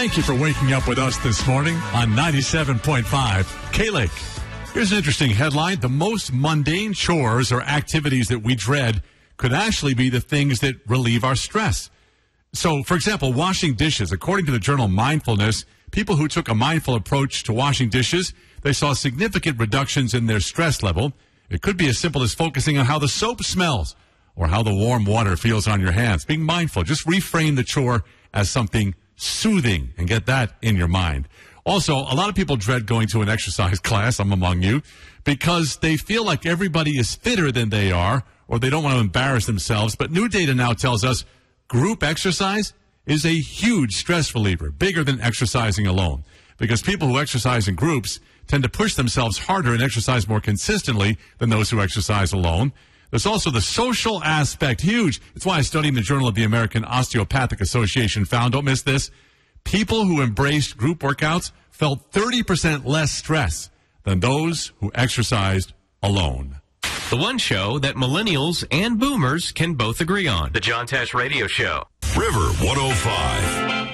Thank you for waking up with us this morning on 97.5 K-Lake. Here's an interesting headline. The most mundane chores or activities that we dread could actually be the things that relieve our stress. So, for example, washing dishes. According to the journal Mindfulness, people who took a mindful approach to washing dishes, they saw significant reductions in their stress level. It could be as simple as focusing on how the soap smells or how the warm water feels on your hands. Being mindful. Just reframe the chore as something soothing and get that in your mind. Also, a lot of people dread going to an exercise class, I'm among you, because they feel like everybody is fitter than they are or they don't want to embarrass themselves. But new data now tells us group exercise is a huge stress reliever, bigger than exercising alone. Because people who exercise in groups tend to push themselves harder and exercise more consistently than those who exercise alone. There's also the social aspect, huge. That's why a study in the Journal of the American Osteopathic Association found, don't miss this, people who embraced group workouts felt 30% less stress than those who exercised alone. The one show that millennials and boomers can both agree on. The John Tesh Radio Show. River 105.